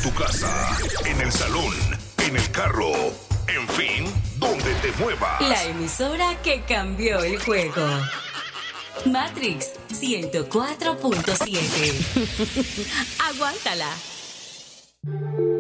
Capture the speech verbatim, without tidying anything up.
tu casa, en el salón, en el carro, en fin, donde te muevas. La emisora que cambió el juego. Matrix ciento cuatro punto siete. Aguántala.